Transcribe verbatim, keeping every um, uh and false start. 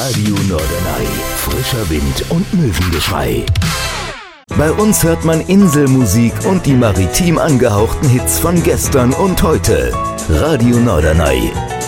Radio Norderney. Frischer Wind und Möwengeschrei. Bei uns hört man Inselmusik und die maritim angehauchten Hits von gestern und heute. Radio Norderney.